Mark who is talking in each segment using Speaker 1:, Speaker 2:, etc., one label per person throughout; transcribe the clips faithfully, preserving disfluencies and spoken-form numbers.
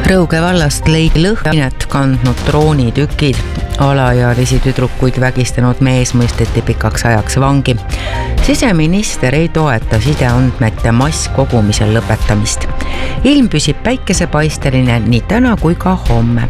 Speaker 1: Rõuge vallast leid lõhkainet kandnud droonitükid. Alaealisi tüdrukuid vägistanud mees mõisteti pikaks ajaks vangi. Siseminister ei toeta sideandmete masskogumisel lõpetamist. Ilm püsib päikesepaisteline nii täna kui ka homme.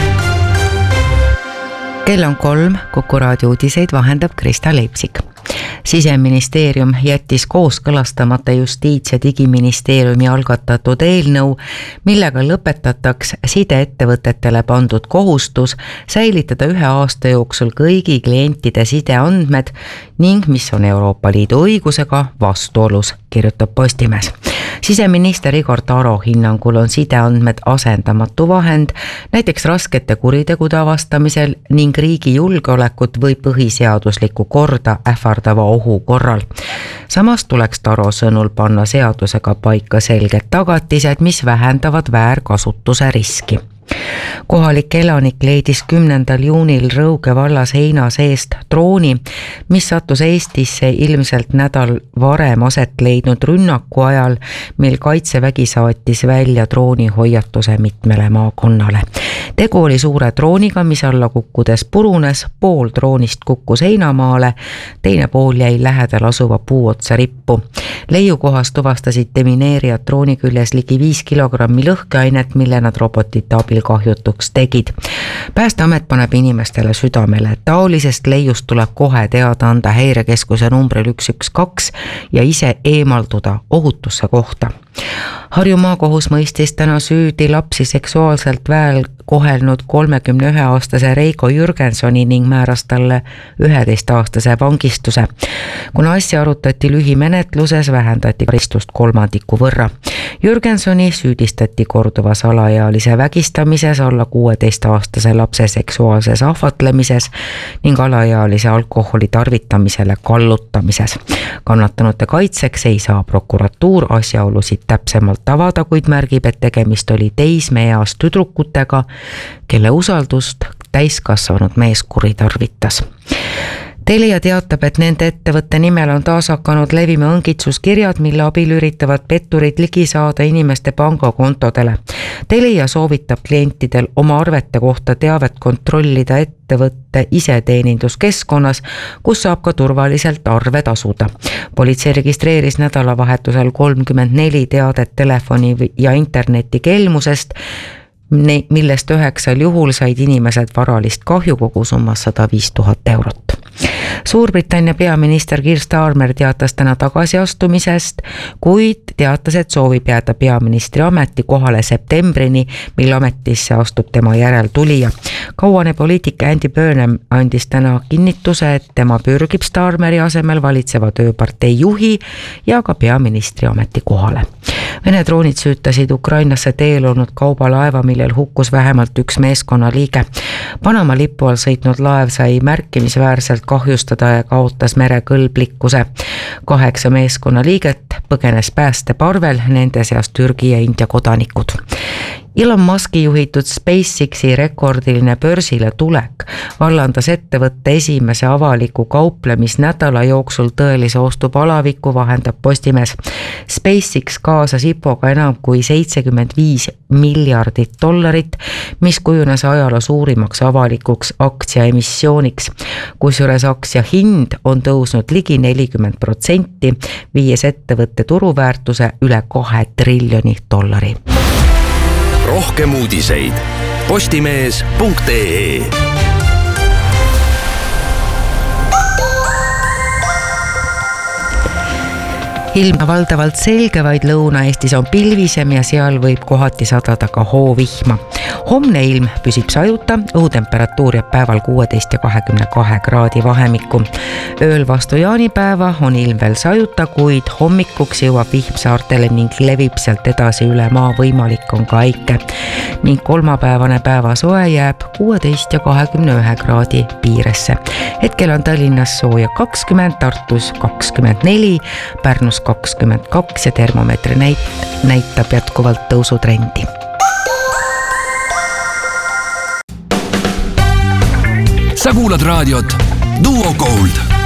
Speaker 1: Kell on kolm, Kuku raadio uudiseid vahendab Krista Leipsik. Siseministeerium jättis kooskõlastamata Justiits- ja Digiministeeriumi algatatud eelnõu, millega lõpetataks sideettevõtetele pandud kohustus säilitada ühe aasta jooksul kõigi klientide sideandmed ning mis on Euroopa Liidu õigusega vastuolus, kirjutab Postimees. Siseminister Igor Taro hinnangul on sideandmed asendamatu vahend, näiteks raskete kuritegude avastamisel ning riigi julgeolekut või põhiseaduslikku korda ähvardava ohu korral. Samas tuleks Taro sõnul panna seadusega paika selged tagatised, mis vähendavad väärkasutuse riski. Kohalik elanik leidis kümnendal juunil Rõuge vallas heina seest drooni, mis sattus Eestisse ilmselt nädal varem aset leidnud rünnaku ajal, mil Kaitsevägi saatis välja drooni hoiatuse mitmele maakonnale. Tegu oli suure drooniga, mis alla kukkudes purunes, pool droonist kukkus heinamaale, teine pool jäi lähedal asuva puuotsa rippu. Leiukohas tuvastasid demineerijad drooni küljes ligi viis kilogrammi lõhkeainet, mille nad robotite abil kahjutuks tegid. Päästeamet paneb inimestele südamele, et taolisest leiust tuleb kohe teada anda häirekeskuse numbril üks üks kaks ja ise eemalduda ohutusse kohta. Harju maakohus mõistis täna süüdi lapsi seksuaalselt väel kohelnud kolmekümne ühe aastase Reiko Jürgensoni ning määras talle üheteist aastase vangistuse. Kuna asja arutati lühimenetluses, vähendati karistust kolmandiku võrra. Jürgensoni süüdistati korduvas alaealise vägistamises, alla kuueteist aastase lapse seksuaalses ahvatlemises ning alaealise alkoholi tarvitamisele kallutamises. Kannatanute kaitseks ei saa prokuratuur asjaolusid täpsemalt avada, kuid märgib, et tegemist oli teismeeas tüdrukutega, kelle usaldust täiskasvanud mees kuritarvitas. Telia teatab, et nende ettevõtte nimel on taas hakanud levima õngitsuskirjad, mille abil üritavad petturid ligi saada inimeste pangakontodele. Telia soovitab klientidel oma arvete kohta teavet kontrollida ettevõtte iseteeninduskeskkonnas, kus saab ka turvaliselt arve tasuda. Politsei registreeris nädalavahetusel kolmkümmend neli teadet telefoni ja interneti kelmusest, millest üheksal juhul said inimesed varalist kahju kogusummas sada viis tuhat eurot. Suurbritannia peaminister Keir Starmer teatas täna tagasiastumisest, kuid teatas, et soovib jääda peaministri ameti kohale septembrini, mil ametisse astub tema järeltulija. Kauane poliitik Andy Burnham andis täna kinnituse, et tema pürgib Starmeri asemel valitseva tööpartei juhi ja ka peaministri ameti kohale. Vene droonid süütasid Ukrainasse teel olnud kaubalaeva, millel hukkus vähemalt üks meeskonna liige. Panama lipu all sõitnud laev sai märkimisväärselt kahjustada ja kaotas merekõlblikkuse. Kaheksa meeskonna liiget põgenes päästeparvel, nende seas Türgi ja India kodanikud. Elon Muski juhitud SpaceXi rekordiline börsile tulek vallandas ettevõtte esimese avaliku kauplemisnädala jooksul tõelise ostu palaviku, vahendab Postimees. SpaceX kaasas I P O-ga enam kui seitsekümmend viis miljardit dollarit, mis kujunes ajaloo suurimaks avalikuks aktsiaemissiooniks. Kusjuures aktsia hind on tõusnud ligi nelikümmend protsenti, viies ettevõtte turuväärtuse üle kahe triljoni dollari.
Speaker 2: Rohkem uudiseid postimees punkt ee.
Speaker 1: Ilm valdavalt selge, vaid Lõuna-Eestis on pilvisem ja seal võib kohati sadada ka hoovihma. Homne ilm püsib sajuta, õhutemperatuur jääb päeval kuueteist ja kahekümne kahe kraadi vahemikku. Ööl vastu jaanipäeva on ilm veel sajuta, kuid hommikuks jõuab vihm saartele ning levib sealt edasi üle maa, võimalik on ka äike. Ning kolmapäevane päevasoe jääb kuueteist ja kahekümne ühe kraadi piiresse. Hetkel on Tallinnas sooja kakskümmend, Tartus kakskümmend neli, Pärnus kakskümmend kaks ja termomeetri näit- näitab jätkuvalt tõusutrendi.
Speaker 2: Sa kuulad raadiot Duo Gold.